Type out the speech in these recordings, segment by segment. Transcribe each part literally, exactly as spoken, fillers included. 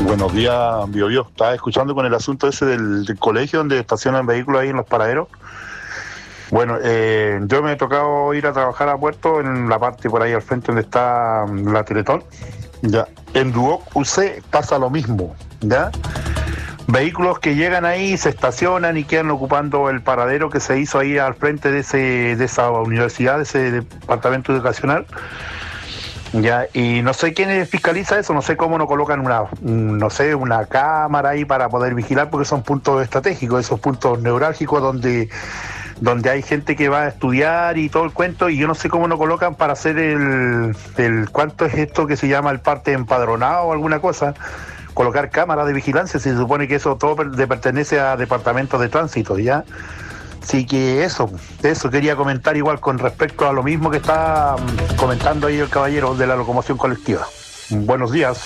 Buenos días, Bio, Bio. Estaba escuchando con el asunto ese del, del colegio donde estacionan vehículos ahí en los paraderos. Bueno, eh, yo me he tocado ir a trabajar a Puerto en la parte por ahí al frente donde está la Teletón. Ya. En Duoc U C pasa lo mismo, ¿ya? Vehículos que llegan ahí, se estacionan y quedan ocupando el paradero que se hizo ahí al frente de ese de esa universidad, de ese departamento educacional. Ya, y no sé quién fiscaliza eso, no sé cómo no colocan una, no sé, una cámara ahí para poder vigilar, porque son puntos estratégicos, esos puntos neurálgicos donde, donde hay gente que va a estudiar y todo el cuento, y yo no sé cómo no colocan para hacer el, el ¿cuánto es esto que se llama el parte empadronado o alguna cosa? Colocar cámaras de vigilancia, si se supone que eso todo le pertenece a departamentos de tránsito, ¿ya? Así que eso, eso quería comentar igual con respecto a lo mismo que está comentando ahí el caballero de la locomoción colectiva. Buenos días.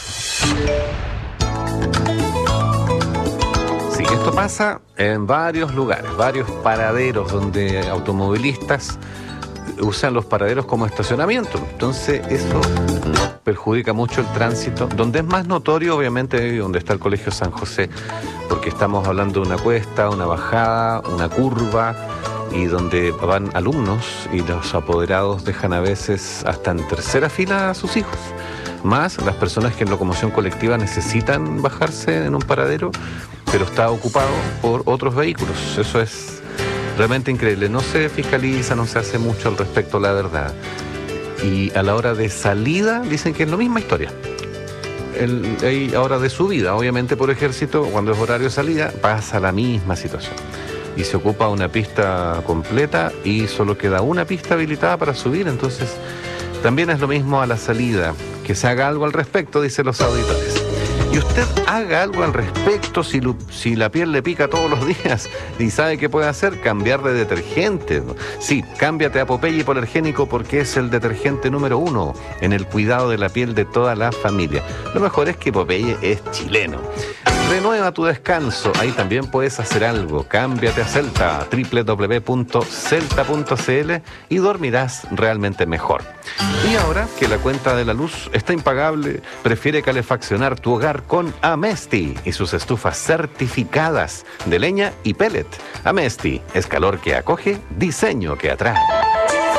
Sí, esto pasa en varios lugares, varios paraderos donde automovilistas usan los paraderos como estacionamiento. Entonces eso perjudica mucho el tránsito. Donde es más notorio, obviamente, donde está el Colegio San José, porque estamos hablando de una cuesta, una bajada, una curva, y donde van alumnos y los apoderados dejan a veces hasta en tercera fila a sus hijos. Más las personas que en locomoción colectiva necesitan bajarse en un paradero, pero está ocupado por otros vehículos. Eso es realmente increíble. No se fiscaliza, no se hace mucho al respecto, la verdad. Y a la hora de salida dicen que es la misma historia. El, hay hora de subida, obviamente por ejército, cuando es horario de salida, pasa la misma situación. Y se ocupa una pista completa y solo queda una pista habilitada para subir. Entonces también es lo mismo a la salida. Que se haga algo al respecto, dicen los auditores. Y usted haga algo al respecto si, lo, si la piel le pica todos los días y sabe qué puede hacer, cambiar de detergente. Sí, cámbiate a Popeye Hipoalergénico porque es el detergente número uno en el cuidado de la piel de toda la familia. Lo mejor es que Popeye es chileno. Renueva tu descanso, ahí también puedes hacer algo. Cámbiate a Celta, doble u doble u doble u punto celta punto c l, y dormirás realmente mejor. Y ahora que la cuenta de la luz está impagable, prefiere calefaccionar tu hogar con Amesti y sus estufas certificadas de leña y pellet. Amesti es calor que acoge, diseño que atrae.